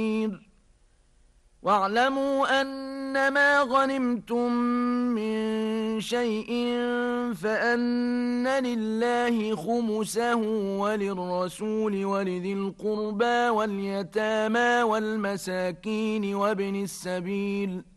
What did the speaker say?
واعلموا أنما غنمتم من شيء فأن لله خمسه وللرسول ولذي القربى واليتامى والمساكين وابن السبيل